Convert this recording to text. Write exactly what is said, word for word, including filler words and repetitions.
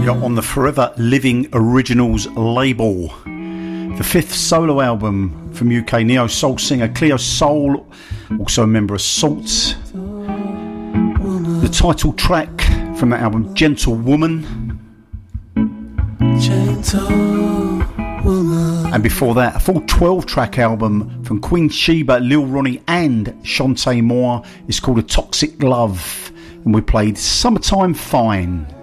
You're on the Forever Living Originals label. The fifth solo album from U K neo soul singer Cleo Sol, also a member of Salt. The title track from that album, Gentle Woman. Gentle Woman. And before that, a full twelve track album from Queen Sheba, Lil Ronnie and Shantae Moore. It's called A Toxic Love, and we played Summertime Fine.